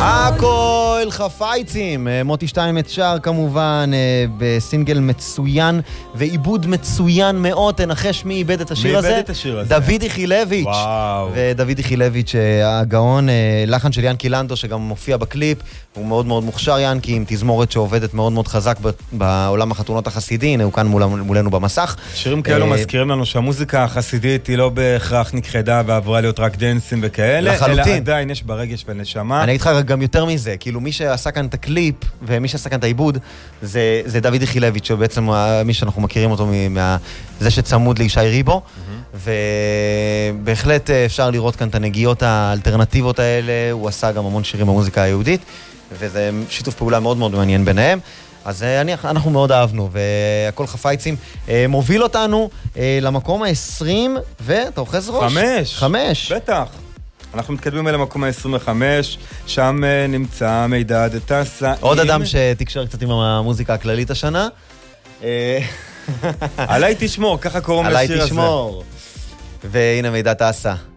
הכל חפייצים, מוטי שטיינמץ שר כמובן בסינגל מצוין ועיבוד מצוין מאוד. תנחש מי איבד את השיר הזה? דוד יחילביץ'. ודוד יחילביץ' הגאון, לחן של ינקי לנדו שגם מופיע בקליפ, הוא מאוד מאוד מוכשר ינקי, עם תזמורת שעובדת מאוד מאוד חזק בעולם החתונות החסידי. הנה הוא כאן מולנו במסך. שירים כאלו מזכירים לנו שהמוזיקה החסידית היא לא בהכרח נכחדה ועברה להיות רק דנסים וכאלה, אלא עדיין יש ברגש ונשמה. אני אגיד לך גם יותר מזה, כאילו מי שעשה כאן את הקליפ ומי שעשה כאן את העיבוד זה דוד יחילביץ', שבעצם מי שאנחנו מכירים אותו זה שצמוד לישי ריבו, ובהחלט אפשר לראות כאן את הנגיעות האלטרנטיביות האלה. הוא עשה גם המון שירים במוזיקה היהודית, וזה שיתוף פעולה מאוד מאוד מעניין ביניהם. אז אנחנו מאוד אהבנו, והכל חפייצים מוביל אותנו למקום ה-20, ואתה אוחז ראש? 5. בטח. אנחנו מתקדמים אל המקום ה-25, שם נמצא מידע דטסה. עוד אדם שתקשר קצת עם המוזיקה הכללית השנה. עליי תשמור, ככה קוראים לשיר הזה. עליי תשמור. והנה מידע דטסה.